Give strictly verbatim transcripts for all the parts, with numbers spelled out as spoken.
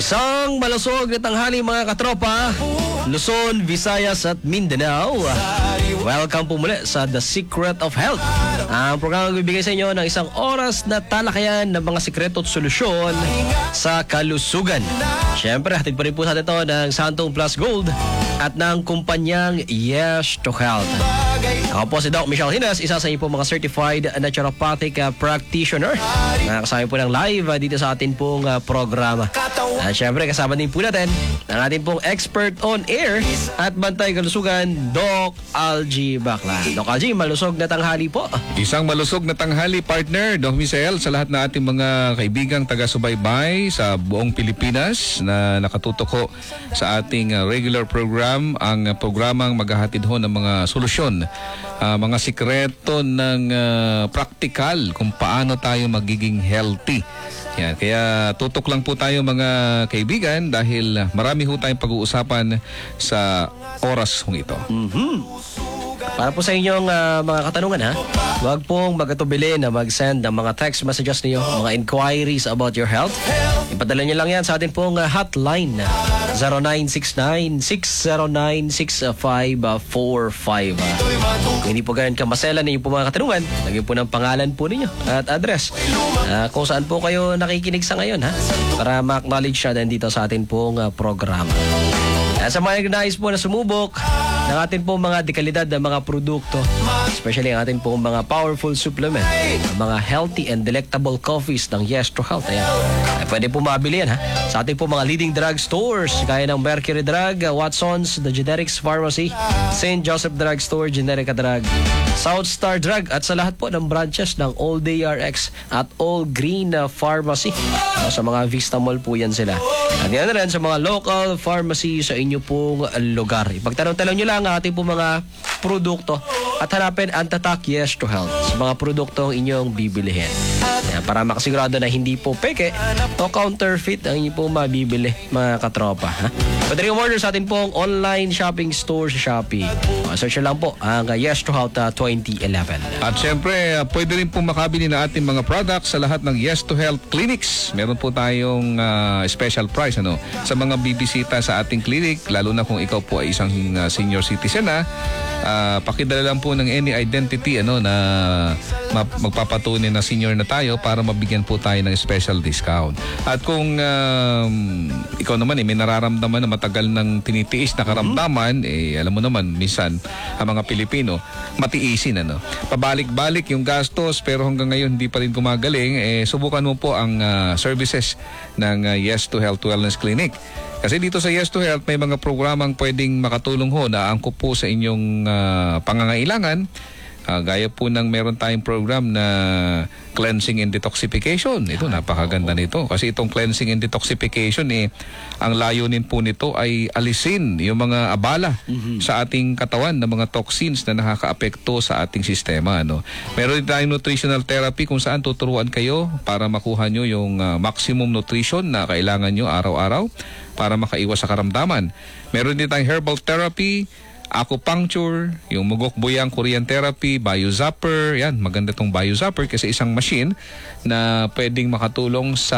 Isang malusog na tanghali mga katropa, Luzon, Visayas at Mindanao. Welcome po muli sa The Secret of Health. Ang programa bibigay sa inyo ng isang oras na talakayan ng mga sikreto at solusyon sa kalusugan. Siyempre, hatid pa rin po sa atin ito ng Santong Plus Gold at ng kumpanyang Yes to Health. Ako po si Doc Michelle Hinas, isa sa inyo po mga certified naturopathic uh, practitioner. Nakakasama po ng live uh, dito sa atin pong uh, programa. At syempre, kasama din po natin ang ating pong expert on air at bantay kalusugan, Doc Algie Bacla. Doc Algie, malusog na tanghali po. Isang malusog na tanghali, partner, Doc Michelle, sa lahat na ating mga kaibigang taga-subaybay sa buong Pilipinas na nakatutok ho sa ating uh, regular program, ang uh, programang maghahatid ho ng mga solusyon, uh, mga sikreto ng uh, practical kung paano tayo magiging healthy. Yan, kaya tutok lang po tayo mga kaibigan dahil marami ho tayong pag-uusapan sa oras hong ito. Mm-hmm. Para po sa inyong uh, mga katanungan, ha, huwag pong magatubili na mag-send ng mga text messages niyo, mga inquiries about your health. Ipadala niyo lang yan sa atin pong uh, hotline zero nine six nine, six zero nine, six five four five. Kung hindi po ganun kamaselan ninyo po mga katanungan, lagyan po ng pangalan po ninyo at address. Uh, kung saan po kayo nakikinig sa ngayon, ha, para ma-acknowledge siya din dito sa atin pong uh, programa. At sa mga nais po na sumubok ng atin pong mga dekalidad na mga produkto, especially ang atin pong mga powerful supplement, mga healthy and delectable coffees ng Yes to Health. Ayan. Ay, pwede po mabili yan, ha, sa ating pong mga leading drug stores gaya ng Mercury Drug, Watson's, The Generics Pharmacy, Saint Joseph Drug Store, Generica Drug, South Star Drug, at sa lahat po ng branches ng All Day R X at All Green Pharmacy. Sa mga Vista Mall po yan sila. At yan na rin sa mga local pharmacy sa inyo pong lugar. Ipagtanong-tanong nyo lang ang ating pong mga produkto at hanapin ang tatak Yes to Health sa mga produktong inyong bibilihin. Yan, para makasigurado na hindi po peke o counterfeit ang inyong pong mabibili, mga katropa. Ha? Pwede rin order sa atin pong online shopping store sa Shopee. O, search lang po ang Yes to Health uh, twenty eleven. At syempre, uh, pwede rin po makabili na ating mga products sa lahat ng Yes to Health clinics. Meron po tayong uh, special price ano sa mga bibisita sa ating clinic, lalo na kung ikaw po ay isang uh, senior citizen na uh, pakidala lang po ng any identity ano na magpapatunay na senior na tayo para mabigyan po tayo ng special discount. At kung um, ikaw naman eh, may nararamdaman na matagal nang tinitiis na karamdaman, eh alam mo naman minsan ang mga Pilipino matiisin ano. Pabalik-balik yung gastos pero hanggang ngayon hindi pa rin gumagaling, eh subukan mo po ang uh, services ng uh, Yes to Health Wellness Clinic. Kasi dito sa Yes to Health may mga programang pwedeng makatulong ho na angkop po sa inyong uh, pangangailangan. Uh, gaya po ng meron tayong program na cleansing and detoxification. Ito, napakaganda nito. Kasi itong cleansing and detoxification, eh, ang layunin po nito ay alisin yung mga abala mm-hmm. sa ating katawan na mga toxins na nakakaapekto sa ating sistema. Ano? Meron din tayong nutritional therapy kung saan tuturuan kayo para makuha nyo yung uh, maximum nutrition na kailangan nyo araw-araw para makaiwas sa karamdaman. Meron din tayong herbal therapy, acupuncture, yung mugok buyang Korean therapy, biozapper. Yan, maganda tong biozapper kasi isang machine na pwedeng makatulong sa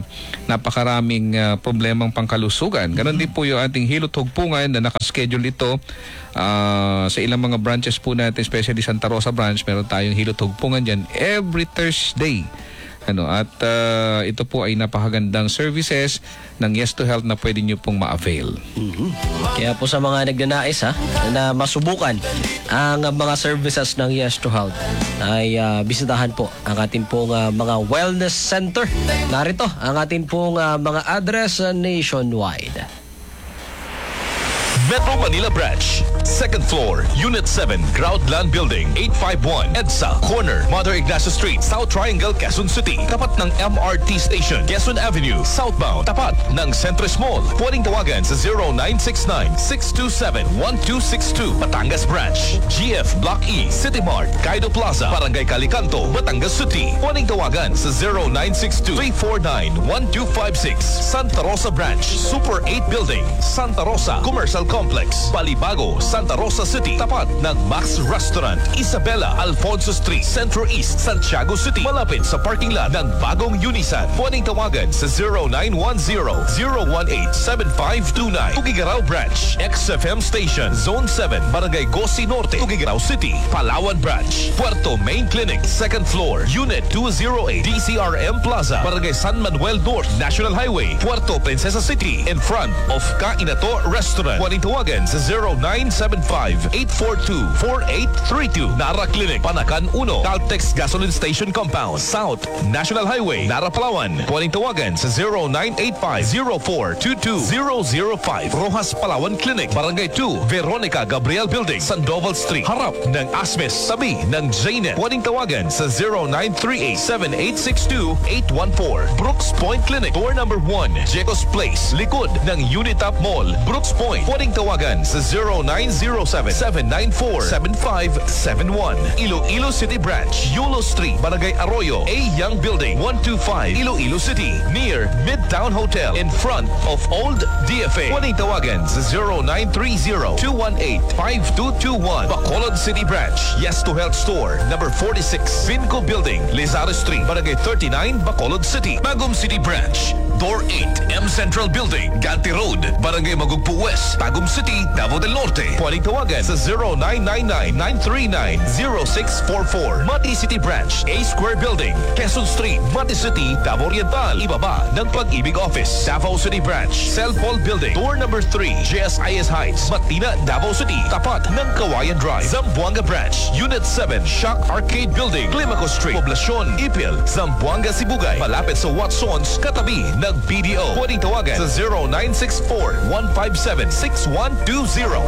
napakaraming uh, problemang pangkalusugan. Ganon din po yung ating hilot hugpungan na nakaschedule ito uh, sa ilang mga branches po natin, especially Santa Rosa branch. Meron tayong hilot hugpungan dyan every Thursday. Ano, at uh, ito po ay napakagandang services ng Yes to Health na pwede nyo pong ma-avail. Mm-hmm. Kaya po sa mga nagnanais ha, na masubukan ang mga services ng Yes to Health ay uh, bisitahan po ang ating pong uh, mga wellness center. Narito ang ating pong uh, mga address uh, nationwide. Metro Manila Branch, second floor, Unit seven, Ground Land Building, eight five one, EDSA, corner, Mother Ignacio Street, South Triangle, Quezon City. Tapat ng M R T Station, Quezon Avenue, southbound. Tapat ng Centris Mall. Pwedeng tawagan sa zero nine six nine, six two seven, one two six two. Batangas Branch, G F Block E, City Mart, Kaido Plaza, Barangay Calicanto, Batangas City. Pwedeng tawagan sa zero nine six two, three four nine, one two five six. Santa Rosa Branch, Super eight Building, Santa Rosa, Commercial Complex. Complex, Balibago, Santa Rosa City, tapat ng Max Restaurant, Isabela, Alfonso Street, Centro East, Santiago City, malapit sa parking lot ng bagong Unisan. Pwedeng tawagan sa zero nine one zero, zero one eight, seven five two nine. Tugigaraw Branch, X F M Station, Zone seven, Barangay Gosi Norte, Tugigaraw City, Palawan Branch, Puerto Main Clinic, second floor, Unit two oh eight, D C R M Plaza, Barangay San Manuel North, National Highway, Puerto Princesa City, in front of Kainato Restaurant. Pwedeng tawagan sa zero nine seven five, eight four two, four eight three two. Nara Clinic, Panakan uno, Caltex Gasoline Station Compound, South National Highway, Nara, Palawan. Pwedeng tawagan sa zero nine eight five, zero four two two zero zero five. Rojas Palawan Clinic, Barangay two, Veronica Gabriel Building, Sandoval Street, harap ng Asmes, tabi ng Jaynet. Pwedeng tawagan sa zero nine three eight, seven eight six two, eight one four. Brooks Point Clinic, door number one, Jecos Place, likod ng Unitap Mall, Brooks Point. Pwedeng tawagan sa zero nine zero seven, seven nine four, seven five seven one. Iloilo City Branch, Yulo Street, Barangay Arroyo, A Young Building, one two five, Iloilo City, near Midtown Hotel, in front of Old D F A. Pwedeng tawagan sa zero nine three zero, two one eight, five two two one. Bacolod City Branch, Yes to Health Store, number forty-six, Finco Building, Lizardo Street, Barangay thirty-nine, Bacolod City. Bagum City Branch, Door eight, M Central Building, Ganti Road, Barangay Magugpo West, Tagum City, Davao del Norte. Pwedeng tawagan sa zero nine nine nine, nine three nine, zero six four four. Mati City Branch, A Square Building, Quezon Street, Mati City, Davao Oriental, ibaba ng Pag-ibig Office. Davao City Branch, Cell Paul Building, door number three, J S I S Heights, Matina, Davao City, tapat ng Kawayan Drive. Zamboanga Branch, Unit seven, Shock Arcade Building, Climaco Street, Poblacion, Ipil, Zamboanga, Sibugay, malapit sa Watsons, katabi ng B D O. Pwedeng tawagan sa zero nine six four, one five seven, six one two zero.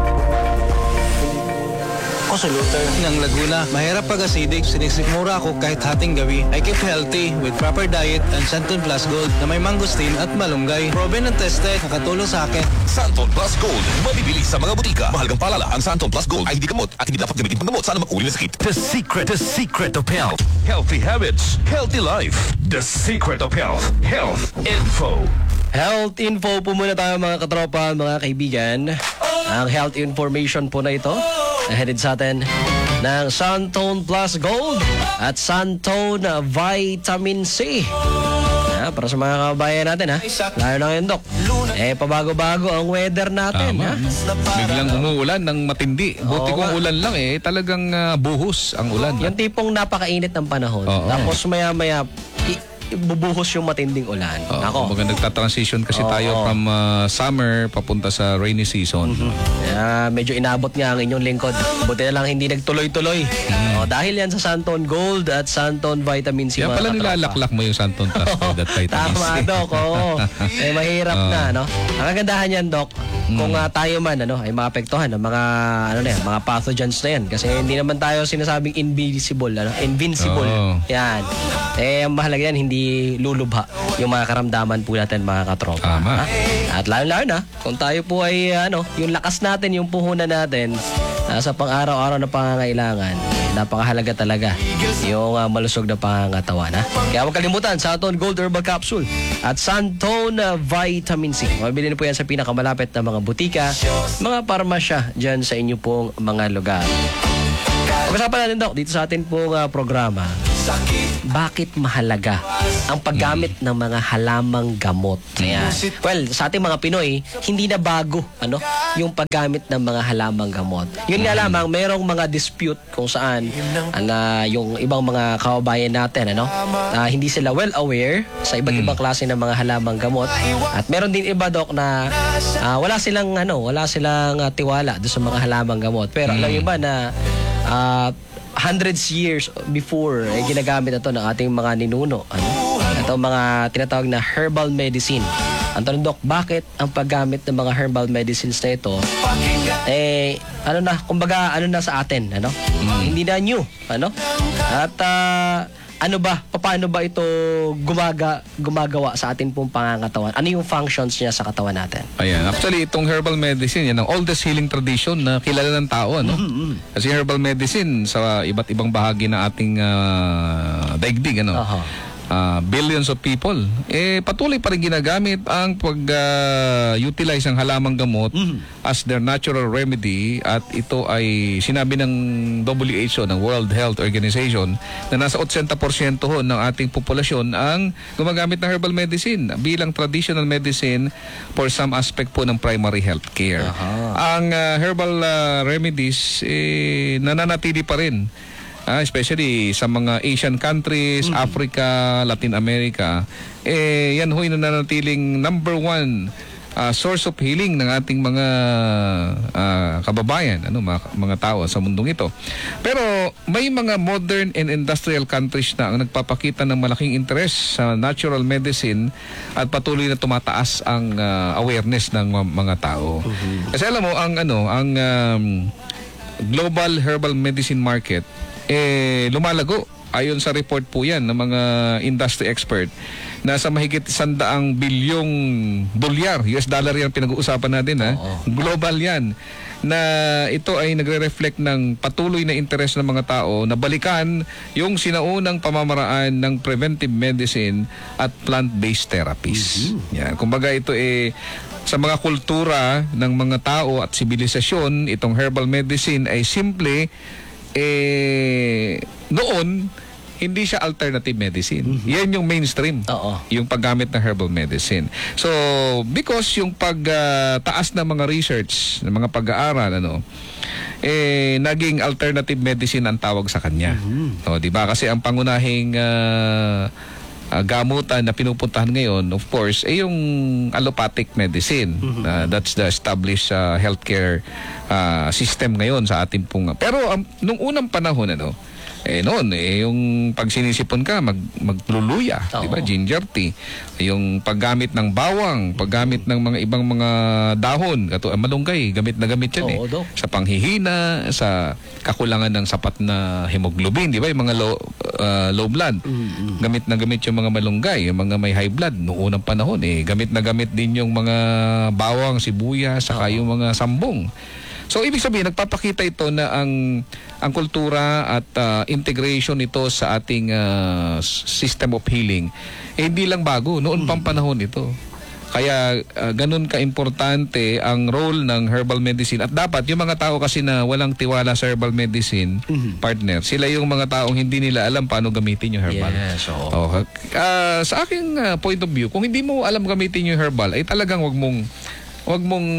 Ako sa Luther ng Laguna. Mahirap pag-acidic, sinisikmura ako kahit hating gawi. I keep healthy with proper diet and Santon Plus Gold na may mangustin at malunggay. Proven and tested, nakatulong sa akin. Santon Plus Gold, mabibili sa mga butika. Mahalagang paalala, ang Santon Plus Gold ay hindi gamot at hindi dapat gamitin panggamot sa anumang uri ng sakit. The secret, the secret of health. Healthy habits, healthy life. The secret of health. Health info. Health info po muna tayo mga katropa, mga kaibigan. Ang health information po na ito nahatid sa atin ng Santone Plus Gold at Santone Vitamin C. Ah, para sa mga kababayan natin ha. Lalo na ngayon, Dok. Eh, pabago-bago ang weather natin. Tama. Ha? Biglang umuulan ng matindi. Buti Oo kung nga. ulan lang eh, talagang ah, buhos ang ulan. Yung tipong napakainit ng panahon. Oo. Tapos maya-maya, i- bubuhos yung matinding ulan. Oo, Ako. kumbaga nagta-transition kasi Oo. tayo from ah, summer papunta sa rainy season. Kaya medyo inabot nga ang inyong lingkod. Buti na lang hindi nagtuloy-tuloy. O, dahil yan sa Santon Gold at Santon Vitamin C. Kaya mga pala katropa. nilalaklak mo yung Santon Plus Gold at Vitamin C. Tama, Dok. Oo. Eh, mahirap na, no? Ang kagandahan yan, Dok, kung ah, tayo man, ano, ay maapektuhan ng mga, ano na yan, mga pathogens na yan. Kasi hindi naman tayo sinasabing invisible, ano? Invincible. Oo. Yan. Eh, ang mahalaga yan, hindi lulubha yung mga karamdaman po natin, mga katropa. Tama. Ha? At lalo-lalo na, kung tayo po ay, ano, yung lakas natin, yung puhunan natin, uh, sa pang-araw-araw na pangangailangan, napakahalaga talaga yung uh, malusog na pangangatawan. Ha? Kaya huwag kalimutan, Santon Gold Herbal Capsule at Santon uh, Vitamin C. Mabili na po yan sa pinakamalapit na mga butika, mga parmasya dyan sa inyo pong mga lugar. Pag-usapan natin, Dok, dito sa atin pong uh, programa, bakit mahalaga ang paggamit ng mga halamang gamot? Ayan. Well, sa ating mga Pinoy, hindi na bago ano, yung paggamit ng mga halamang gamot. Yun nga lamang, merong mga dispute kung saan na yung ibang mga kababayan natin, ano, na hindi sila well aware sa iba't ibang klase ng mga halamang gamot. At meron din iba, Dok, na ah, wala silang ano, wala silang ah, tiwala doon sa mga halamang gamot. Pero alam iba na ah, hundreds years before eh, ginagamit ito ng ating mga ninuno, ano? Ito mga tinatawag na herbal medicine. Ang tanong, Dok, bakit ang paggamit ng mga herbal medicines na ito eh ano na, kumbaga ano na sa atin, ano? Hindi na new, ano? At ah, ano ba, paano ba ito gumaga, gumagawa sa atin pong pangangatawan? Ano yung functions niya sa katawan natin? Ayan. Actually, itong herbal medicine, yan ang oldest healing tradition na kilala ng tao. Ano? Kasi herbal medicine sa iba't ibang bahagi ng ating ah, daigdig, ano? Aha. uh, billions of people, eh patuloy pa rin ginagamit ang pag-utilize uh, ng halamang gamot mm. as their natural remedy, at ito ay sinabi ng W H O, ng World Health Organization, na nasa eighty percent ho ng ating populasyon ang gumagamit ng herbal medicine bilang traditional medicine for some aspect po ng primary health care. Aha. Ang uh, herbal uh, remedies eh, nananatili pa rin. Uh, especially sa mga Asian countries, mm. Africa, Latin America, eh yan ho yung nananatiling number one uh, source of healing ng ating mga uh, kababayan, ano, mga, mga tao sa mundong ito. Pero may mga modern and industrial countries na ang nagpapakita ng malaking interest sa natural medicine at patuloy na tumataas ang uh, awareness ng mga tao. Mm-hmm. Kasi alam mo, ang ano, ang um, global herbal medicine market eh lumalago ayon sa report po yan ng mga industry expert. Nasa mahigit sandaang bilyong dolyar, U S dollar yan pinag-uusapan natin, ha? Global yan, na ito ay nagre-reflect ng patuloy na interes ng mga tao na balikan yung sinaunang pamamaraan ng preventive medicine at plant-based therapies. Mm-hmm. Yan, kumbaga ito eh sa mga kultura ng mga tao at sibilisasyon, itong herbal medicine ay simple eh noon hindi siya alternative medicine. Mm-hmm. Yan yung mainstream. Oo. Yung paggamit ng herbal medicine. So, because yung pagtaas uh, ng mga research, ng mga pag-aaral, ano, eh, naging alternative medicine ang tawag sa kanya. Mm-hmm. O, diba? Kasi ang pangunahing uh, uh, gamutan na pinupuntahan ngayon, of course, ay eh, yung allopathic medicine. Mm-hmm. Uh, that's the established uh, healthcare uh, system ngayon sa ating pong. Pero um, nung unang panahon, ano, eh noon, eh, yung pag sinisipon ka, mag, magluluya, di ba? Ginger tea. Yung paggamit ng bawang, paggamit ng mga ibang mga dahon, kato, malunggay, gamit na gamit yan eh. Oo, sa panghihina, sa kakulangan ng sapat na hemoglobin, di ba? Yung mga low, uh, low blood. Mm-hmm. Gamit na gamit yung mga malunggay, yung mga may high blood, noong unang panahon eh. Gamit na gamit din yung mga bawang, sibuyas, saka yung mga sambong. So, ibig sabihin, nagpapakita ito na ang ang kultura at uh, integration nito sa ating uh, system of healing, eh, hindi lang bago. Noon pang panahon ito. Kaya uh, ganun ka-importante ang role ng herbal medicine. At dapat, yung mga tao kasi na walang tiwala sa herbal medicine, mm-hmm. partner, sila yung mga taong hindi nila alam paano gamitin yung herbal. Yes, oh. Oh, uh, sa aking uh, point of view, kung hindi mo alam gamitin yung herbal, ay talagang wag mong Huwag mong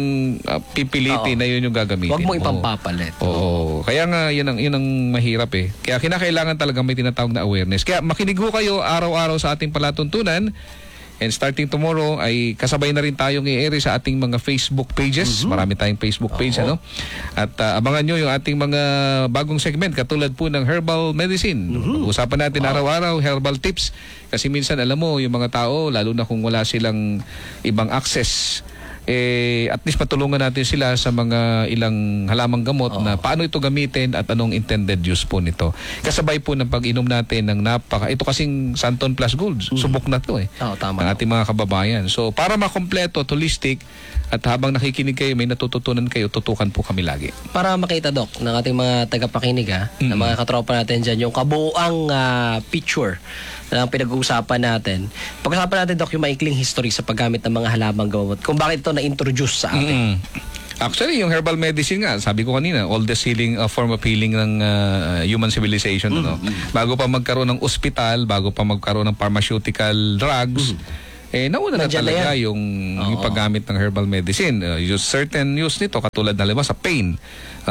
uh, pipilitin Oo. na yun yung gagamitin. Huwag mo ipampapalit. Oo. Kaya nga, yun ang, yun ang mahirap eh. Kaya kinakailangan talaga may tinatawag na awareness. Kaya makinig ho kayo araw-araw sa ating palatuntunan. And starting tomorrow ay kasabay na rin tayong i-air sa ating mga Facebook pages. Mm-hmm. Marami tayong Facebook page. Oo. Ano? At uh, abangan nyo yung ating mga bagong segment katulad po ng herbal medicine. Mm-hmm. Pag-usapan natin wow. araw-araw, herbal tips. Kasi minsan alam mo, yung mga tao, lalo na kung wala silang ibang access, eh, at least matulungan natin sila sa mga ilang halamang gamot oh. na paano ito gamitin at anong intended use po nito. Kasabay po ng pag-inom natin ng napaka, ito kasing Santon Plus Gold, mm. subok na to eh, oh, tama ng ating mga kababayan. So, para makompleto, holistic, at habang nakikinig kayo, may natututunan kayo, tutukan po kami lagi. Para makita, Doc, ng ating mga tagapakinig, ha, mm-hmm. ng mga katropa natin dyan, yung kabuuang uh, picture na pinag-uusapan natin. Pag-usapan natin, Doc, yung maikling history sa paggamit ng mga halamang gamot, kung bakit ito na-introduce sa atin. Mm-hmm. Actually, yung herbal medicine nga, sabi ko kanina, oldest healing uh, form of healing ng uh, human civilization. Mm-hmm. Ano? Bago pa magkaroon ng ospital, bago pa magkaroon ng pharmaceutical drugs, mm-hmm. eh nauna na Nandiyan talaga na yung, yung paggamit ng herbal medicine. Uh, use certain use nito, katulad na lima sa pain.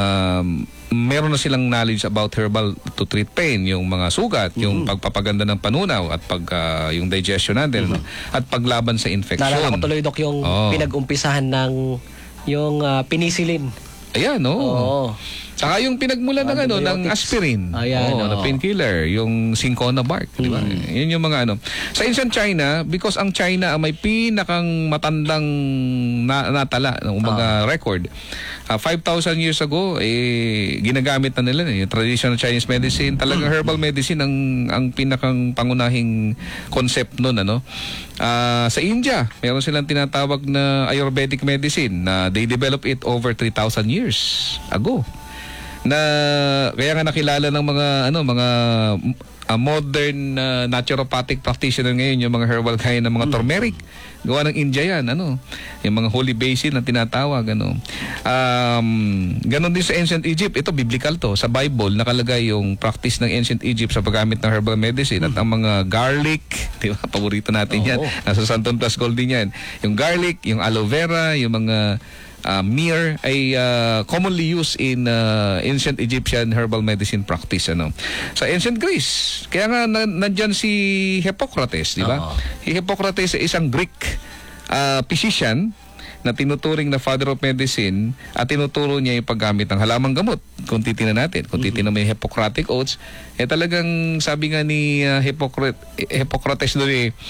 Um, meron na silang knowledge about herbal to treat pain, yung mga sugat, mm-hmm. yung pagpapaganda ng panunaw at pag uh, yung digestion natin, mm-hmm. no? At paglaban sa infection. Naalala ko tuloy, Doc, yung oh. pinag-umpisahan ng yung uh, penicillin. Ayan, no. Oo. Saka yung pinagmula ng ano, ng aspirin. Ayan, oh, na painkiller, yung cinchona bark, mm. di ba? Yun yung mga ano. Sa ancient China, because ang China may pinakang matandang na, natala, ng mga uh. record. Uh, five thousand years ago, eh, ginagamit na nila eh, yung traditional Chinese medicine. Talagang herbal medicine ang ang pinakang pangunahing concept nun, ano. Uh, sa India, meron silang tinatawag na Ayurvedic medicine na they developed it over three thousand years ago. Na kaya nga nakilala ng mga ano mga a modern uh, naturopathic practitioner ngayon, yung mga herbal kain ng mga turmeric. Gawa ng India yan, ano? Yung mga holy basil na tinatawag, ano? Um, ganon din sa ancient Egypt. Ito, biblical to. Sa Bible, nakalagay yung practice ng ancient Egypt sa paggamit ng herbal medicine at ang mga garlic, di ba? Paborito natin yan. Oo. Nasa Santon Plus Gold din yan. Yung garlic, yung aloe vera, yung mga Uh, myrrh ay uh, commonly used in uh, ancient Egyptian herbal medicine practice, ano. Sa ancient Greece, kaya nga na, nandyan si Hippocrates, di ba? Oo. Si Hippocrates ay isang Greek uh, physician na tinuturing na father of medicine at tinuturo niya yung paggamit ng halamang gamot. Kung titingnan natin, kung titingnan mo yung Hippocratic Oaths, eh talagang sabi nga ni uh, Hippocrates, Hippocrates doon eh,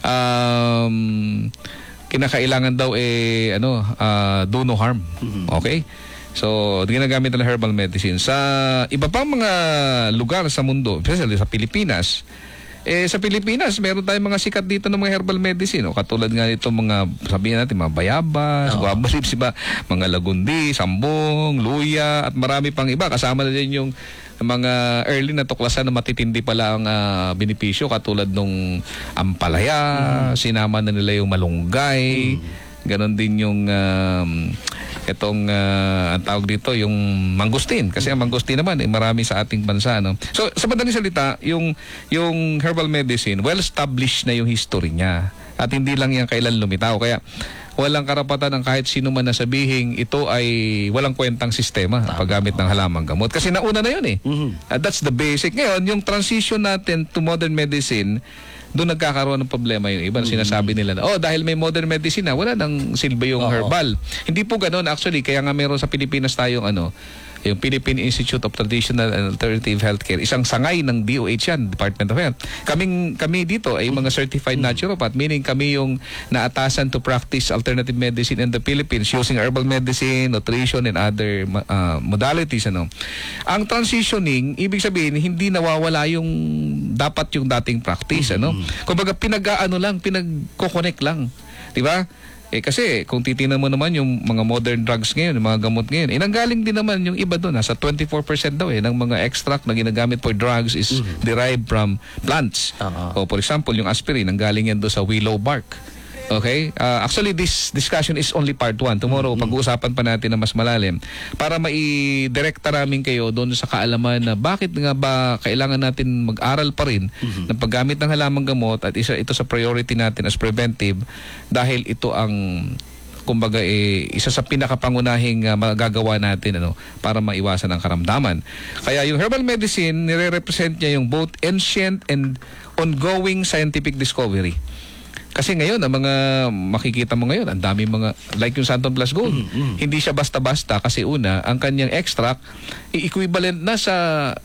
um, kinakailangan daw eh ano uh, do no harm. Okay? So, ginagamit ng herbal medicine sa iba pang mga lugar sa mundo, especially sa Pilipinas. Eh sa Pilipinas, meron tayong mga sikat dito ng mga herbal medicine, o katulad nga nito mga sabihin natin mga bayabas, Oo. guava leaves, iba, mga lagundi, sambong, luya at marami pang iba. Kasama na din yung mga early na tuklasan na matitindi pala ang uh, benepisyo, katulad nung ampalaya, mm. sinama na nila yung malunggay, mm. ganon din yung um, itong uh, ang tawag dito yung mangustin, kasi ang mangustin naman eh, marami sa ating bansa, no? So sa madaling salita, yung yung herbal medicine well established na yung history niya at hindi lang yan kailan lumitaw, kaya walang karapatan ng kahit sino man na sabihin ito ay walang kwentang sistema paggamit ng halamang gamot. Kasi nauna na yun eh. Mm-hmm. Uh, that's the basic. Ngayon, yung transition natin to modern medicine, doon nagkakaroon ng problema yung iba. Mm-hmm. Sinasabi nila na, oh, dahil may modern medicine na, wala nang silbi yung Oo. herbal. Hindi po ganun actually. Kaya nga meron sa Pilipinas tayong ano, yung Philippine Institute of Traditional and Alternative Healthcare, isang sangay ng D O H yan, Department of Health. Kaming, kami dito ay mga certified naturopath, meaning kami yung naatasan to practice alternative medicine in the Philippines using herbal medicine, nutrition, and other uh, modalities. Ano. Ang transitioning, ibig sabihin, hindi nawawala yung dapat yung dating practice. Ano. Kumbaga, pinag-ano lang, pinag-connect lang. Diba? Eh kasi kung titingnan mo naman yung mga modern drugs ngayon, yung mga gamot ngayon, eh nanggaling din naman yung iba doon. Nasa twenty-four percent daw eh ng mga extract na ginagamit for drugs is mm-hmm. derived from plants. Uh-huh. O for example, yung aspirin, nanggaling yan doon sa willow bark. Okay? Uh, actually, this discussion is only part one. Tomorrow, mm-hmm. pag-uusapan pa natin na mas malalim para mai-direkta namin kayo doon sa kaalaman na bakit nga ba kailangan natin mag-aral pa rin mm-hmm. ng paggamit ng halamang gamot at isa ito sa priority natin as preventive dahil ito ang kumbaga eh, isa sa pinakapangunahing uh, magagawa natin ano para maiwasan ang karamdaman. Kaya yung herbal medicine, nire-represent niya yung both ancient and ongoing scientific discovery. Kasi ngayon, ang mga makikita mo ngayon, ang dami mga, like yung Santon Plus Gold, mm-hmm. hindi siya basta-basta kasi una, ang kanyang extract, equivalent na sa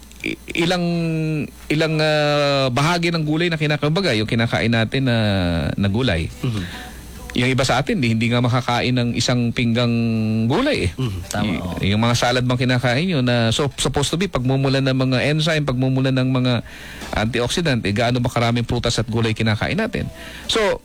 ilang ilang uh, bahagi ng gulay na kinakain. Kumbaga, yung kinakain natin na, na gulay. Mm-hmm. Yung iba sa atin, hindi nga makakain ng isang pinggang gulay eh. Mm-hmm. Tama, y- oh. Yung mga salad bang kinakain nyo na so, supposed to be pagmumulan ng mga enzyme, pagmumulan ng mga antioxidant, eh gaano ba karaming prutas at gulay kinakain natin. So,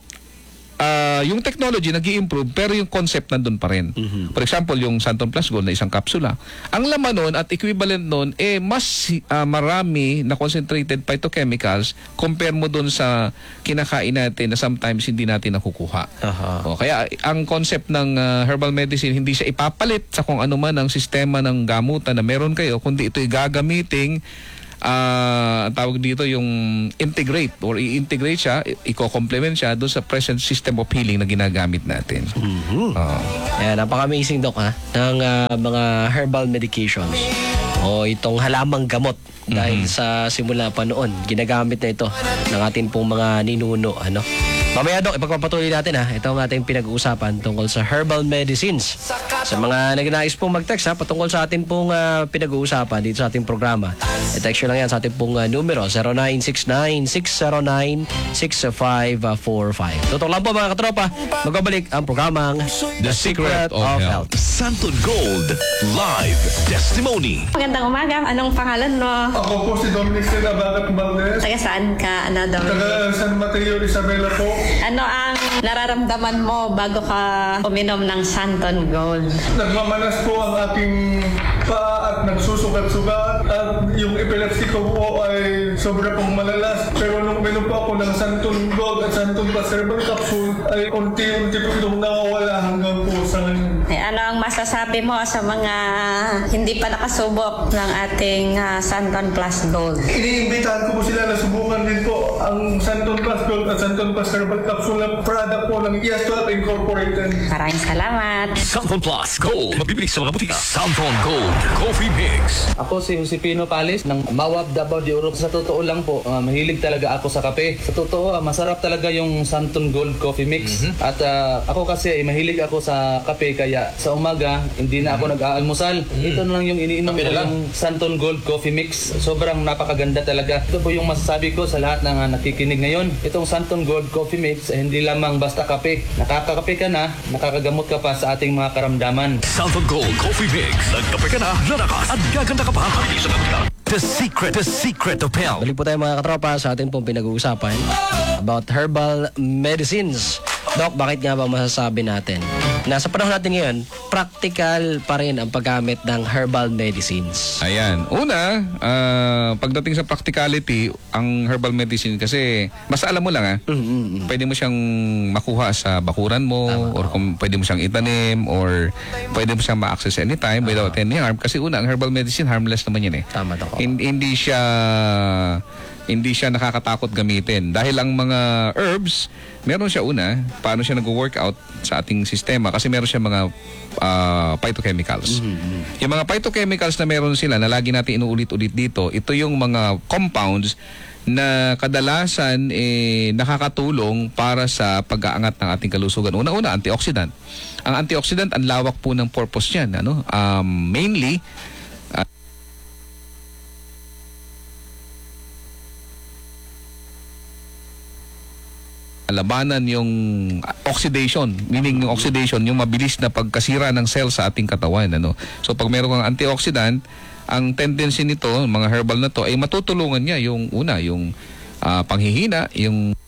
uh, yung technology nag-i-improve pero yung concept nandun pa rin. Mm-hmm. For example, yung Santon Plus Gold na isang kapsula. Ang laman nun at equivalent nun, eh mas uh, marami na concentrated phytochemicals compare mo dun sa kinakain natin na sometimes hindi natin nakukuha. Uh-huh. O, kaya ang concept ng uh, herbal medicine, hindi siya ipapalit sa kung ano man ang sistema ng gamutan na meron kayo, kundi ito'y gagamiting Uh, tawag dito yung integrate or i-integrate siya, i-complement siya doon sa present system of healing na ginagamit natin. Mm-hmm. Uh, Ayan, napaka-amazing Doc ha, ng uh, mga herbal medications o itong halamang gamot. Dahil mm-hmm. sa simula pa noon, ginagamit na ito ng ating pong mga ninuno. Ano? Mamaya Doc, ipagpapatuloy natin ha, ito ang ating pinag-uusapan tungkol sa herbal medicines. Sa mga nagnais pong mag-text ha, patungkol sa ating pong uh, pinag-uusapan dito sa ating programa. I-text nyo lang yan sa ating pong uh, numero zero nine six nine, six zero nine, six five four five. Tutok lang po mga katropa, magbabalik ang programang The Secret of Health. Santon Gold Live Testimony. Magandang umaga. Anong pangalan mo? Ako po si Dominic Abagat Valdez. Taga saan ka, Ana Dominic? Taga San Mateo, Isabela po. Ano ang nararamdaman mo bago ka uminom ng Santon Gold? Nagmamanas po ang aking paa at nagsusugat-sugat at yung epilepsy ko po ay sobra pong malalas. Pero nung uminom po ako ng Santon Gold at Santon Plus Herbal Capsule ay unti-unti po itong nawawala hanggang po sa ngayon. Eh, ano ang masasabi mo sa mga hindi pa nakasubok ng ating ah, Santon Plus Gold? Iniimbitahan ko po sila na subukan din po ang Santon Plus Gold at Santon Plus Herbal Capsule na product po ng Yes to Health Incorporated. Maraming salamat. Santon Plus Gold. Mabibili sa mga butika. Santon Gold Coffee Mix. Ako si Josepino Palis ng Mawab Davao de Oro. Sa totoo lang po, uh, mahilig talaga ako sa kape. Sa totoo, uh, masarap talaga yung Santon Gold Coffee Mix. Mm-hmm. At uh, ako kasi mahilig ako sa kape kaya sa umaga hindi na ako mm-hmm. nag-aalmusal. Mm-hmm. Ito na lang yung iniinom ko, yung Santon Gold Coffee Mix. Sobrang napakaganda talaga. Ito po yung masasabi ko sa lahat ng uh, nakikinig ngayon. Itong Santon Gold Coffee Mix eh, hindi lamang basta kape. Nakakakape ka na, nakakagamot ka pa sa ating mga karamdaman. Santon Gold Coffee Mix. Nagkape ka na, lalakas at gaganda ka pa. Mabibili sa mga butika. The secret, the secret of health. Balik po tayo mga katropa sa atin pong pinag-uusapan about herbal medicines. Doc, bakit nga ba masasabi natin na sa panahon natin ngayon, practical pa rin ang paggamit ng herbal medicines? Ayan. Una, ah, pagdating sa practicality, ang herbal medicine kasi, basta alam mo lang ah, Mm-hmm. pwede mo siyang makuha sa bakuran mo, or kung pwede mo siyang itanim, or pwede mo siyang ma-access anytime without any harm. Kasi una, ang herbal medicine, harmless naman yun eh. Tama, Doc. Hin- hindi siya hindi siya nakakatakot gamitin dahil ang mga herbs meron siya una paano siya nag-workout sa ating sistema kasi meron siya mga uh, phytochemicals. Mm-hmm. Yung mga phytochemicals na meron sila na lagi natin inuulit-ulit dito, ito yung mga compounds na kadalasan eh, nakakatulong para sa pag-aangat ng ating kalusugan. Una-una, antioxidant. Ang antioxidant, ang lawak po ng purpose niyan, ano? Um, mainly labanan yung oxidation, meaning yung oxidation, yung mabilis na pagkasira ng cell sa ating katawan. Ano? So pag meron kang antioxidant, ang tendency nito, mga herbal na to, ay matutulungan niya yung una, yung uh, panghihina, yung